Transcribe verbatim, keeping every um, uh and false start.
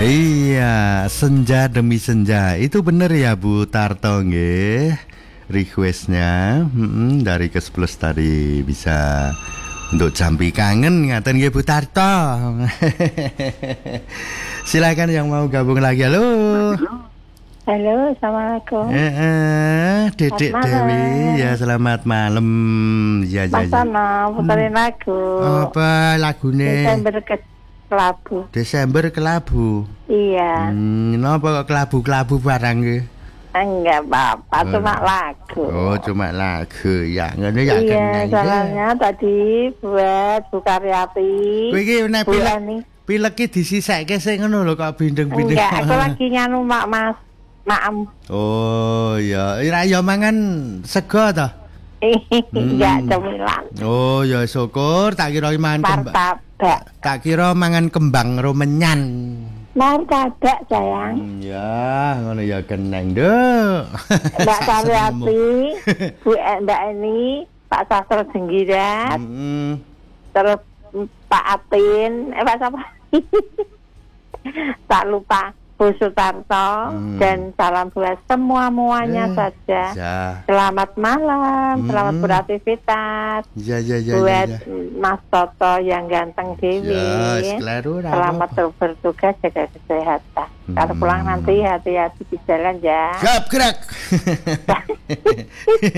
Iya, senja demi senja. Itu bener ya Bu Tarto nggih. Requestnya mm-mm, dari Kesplus tadi bisa untuk jampi kangen ngaten nggih Bu Tarto. Silakan yang mau gabung lagi. Halo. Halo, assalamualaikum. Eh, eh Dedek Dewi, ya selamat malam. Ya, ya, Mas ya. Ana, puterin Hmm. lagu. Apa lagune? Desember ke Kelabu. Desember kelabu. Iya. Hmm, napa kok kelabu-kelabu barang nggih? Enggak apa-apa, Oh. cuma lagu. Oh, cuma lagu. Ya, ngono ya Iya, kenang. soalnya tadi buat Bu Karyati. Kowe iki nek Bu pilek Eni. pilek ki disisekke sing ngono lho kok bindeng-bindeng. Enggak, aku lagi nganu mak mas. Maam. Oh, ya. Ira ya mangan sego to? Enggak, cemilan. Oh, ya syukur tak kira mangan kembang. Martabak. Tak kira mangan kembang romenyan. Martabak, sayang. Hmm, ya, ngono ya kenang, Nduk. Mbak Karyati, Bu E- Mbak Eni, Pak Sastro Jenggirat, Hmm. terus Pak Atin, eh Pak siapa? Tak lupa Bu Sutarto, Hmm. dan salam buat semua-muanya Eh, saja. Ya. Selamat malam, Hmm. selamat beraktivitas. Ya, ya, ya, Buat ya. Mas Toto yang ganteng Dewi. Ya, sekleru ra Selamat apa-apa. bertugas, jaga kesehatan. Kalau Hmm. pulang nanti hati-hati di jalan ya. Siap gerak.